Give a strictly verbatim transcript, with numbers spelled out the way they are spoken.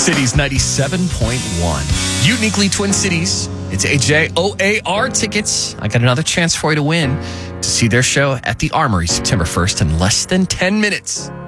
Cities ninety-seven point one. Uniquely Twin Cities. It's A J O A R tickets. I got another chance for you to win to see their show at the Armory September first in less than ten minutes.